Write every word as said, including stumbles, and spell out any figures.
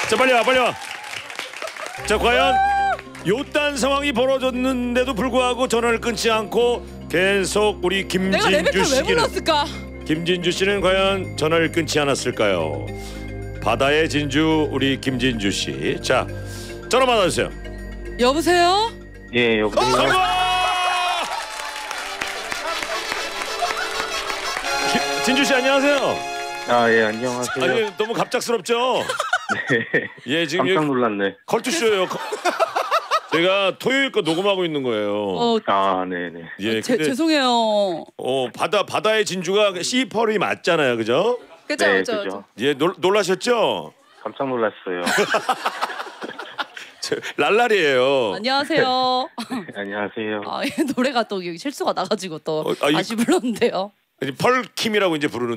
자 빨리 와 빨리 와. 자 과연 요딴 상황이 벌어졌는데도 불구하고 전화를 끊지 않고 계속 우리 내가 레베카 김진주 왜 씨는 불렀을까? 김진주 씨는 과연 전화를 끊지 않았을까요? 바다의 진주 우리 김진주 씨. 자 전화 받아주세요. 여보세요? 예, 여보세요. 성공! 기- 진주 씨 안녕하세요. 아, 예, 안녕하세요. 아니 너무 갑작스럽죠? 네. 예 지금 깜짝 여기 놀랐네. 컬투쇼예요. 제가 토요일 거 녹음하고 있는 거예요. 어, 아, 네네. 예, 제, 근데 죄송해요. 어 바다 바다의 진주가 씨펄이 맞잖아요, 그죠? 그죠, 네, 그죠, 그죠. 예, 놀, 놀라셨죠? 깜짝 놀랐어요. 저, 랄랄이에요. 안녕하세요. 안녕하세요. 아, 노래가 또 여기 실수가 나가지고 또 어, 아, 이- 다시 불렀는데요. 펄킴이라고 이제 부르는.